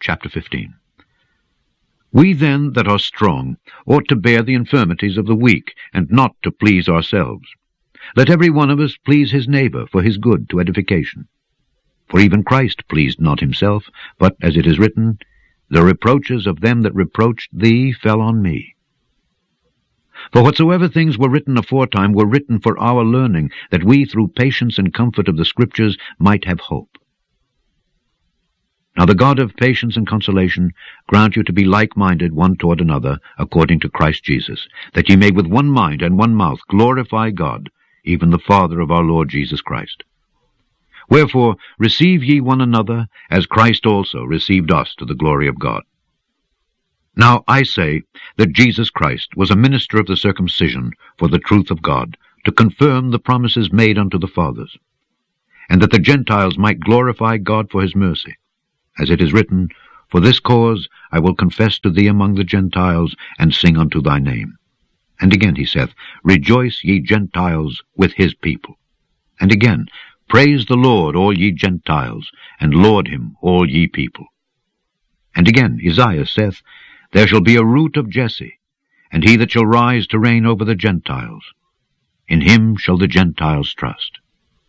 chapter 15. We then that are strong ought to bear the infirmities of the weak, and not to please ourselves. Let every one of us please his neighbor for his good to edification. For even Christ pleased not himself, but, as it is written, The reproaches of them that reproached thee fell on me. For whatsoever things were written aforetime were written for our learning, that we through patience and comfort of the Scriptures might have hope. Now the God of patience and consolation grant you to be like-minded one toward another, according to Christ Jesus, that ye may with one mind and one mouth glorify God, even the Father of our Lord Jesus Christ. Wherefore receive ye one another, as Christ also received us to the glory of God. Now I say that Jesus Christ was a minister of the circumcision for the truth of God, to confirm the promises made unto the fathers, and that the Gentiles might glorify God for his mercy. As it is written, For this cause I will confess to thee among the Gentiles, and sing unto thy name. And again he saith, Rejoice, ye Gentiles, with his people. And again, Praise the Lord, all ye Gentiles, and laud him, all ye people. And again Isaiah saith, There shall be a root of Jesse, and he that shall rise to reign over the Gentiles. In him shall the Gentiles trust.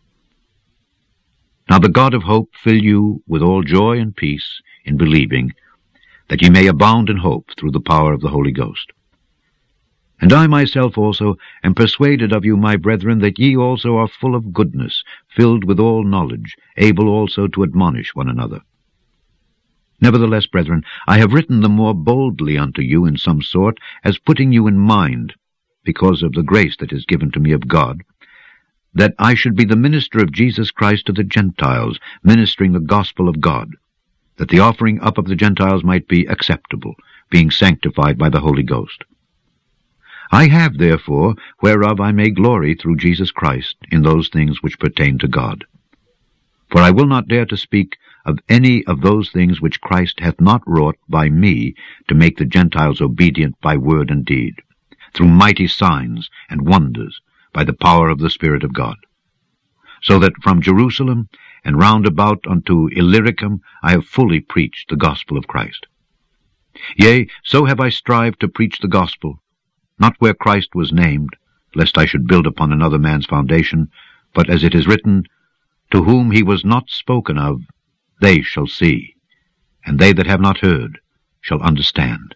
Now the God of hope fill you with all joy and peace in believing, that ye may abound in hope through the power of the Holy Ghost. And I myself also am persuaded of you, my brethren, that ye also are full of goodness, filled with all knowledge, able also to admonish one another. Nevertheless, brethren, I have written the more boldly unto you in some sort, as putting you in mind, because of the grace that is given to me of God, that I should be the minister of Jesus Christ to the Gentiles, ministering the gospel of God, that the offering up of the Gentiles might be acceptable, being sanctified by the Holy Ghost. I have, therefore, whereof I may glory through Jesus Christ in those things which pertain to God. For I will not dare to speak of any of those things which Christ hath not wrought by me to make the Gentiles obedient by word and deed, through mighty signs and wonders, by the power of the Spirit of God. So that from Jerusalem and round about unto Illyricum I have fully preached the gospel of Christ. Yea, so have I strived to preach the gospel, not where Christ was named, lest I should build upon another man's foundation, but as it is written, To whom he was not spoken of, they shall see, and they that have not heard shall understand.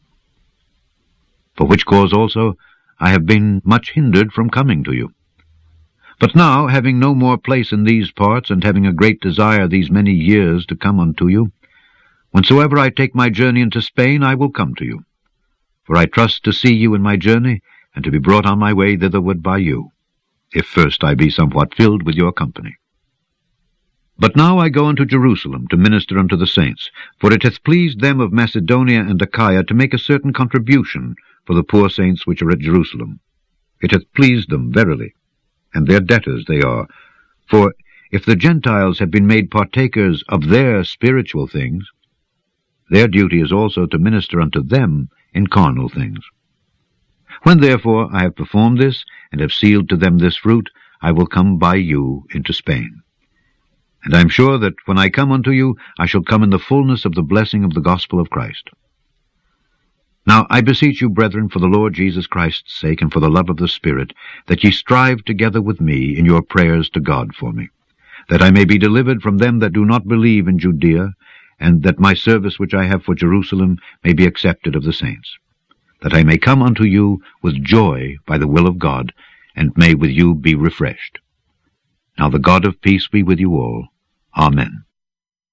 For which cause also I have been much hindered from coming to you. But now, having no more place in these parts, and having a great desire these many years to come unto you, whensoever I take my journey into Spain, I will come to you. For I trust to see you in my journey, and to be brought on my way thitherward by you, if first I be somewhat filled with your company. But now I go unto Jerusalem to minister unto the saints, for it hath pleased them of Macedonia and Achaia to make a certain contribution for the poor saints which are at Jerusalem. It hath pleased them verily, and their debtors they are. For if the Gentiles have been made partakers of their spiritual things, their duty is also to minister unto them in carnal things. When therefore I have performed this, and have sealed to them this fruit, I will come by you into Spain. And I am sure that when I come unto you, I shall come in the fullness of the blessing of the gospel of Christ. Now I beseech you, brethren, for the Lord Jesus Christ's sake, and for the love of the Spirit, that ye strive together with me in your prayers to God for me, that I may be delivered from them that do not believe in Judea, and that my service which I have for Jerusalem may be accepted of the saints, that I may come unto you with joy by the will of God, and may with you be refreshed. Now the God of peace be with you all. Amen.